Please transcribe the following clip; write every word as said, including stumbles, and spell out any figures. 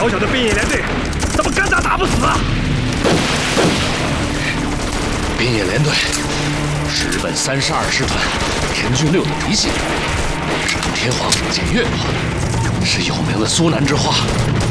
小小的边野连队，怎么干打打不死啊？ 边野连队是日本三十二师团田军六的嫡系，是同天皇所见越国，是有名的苏南之花。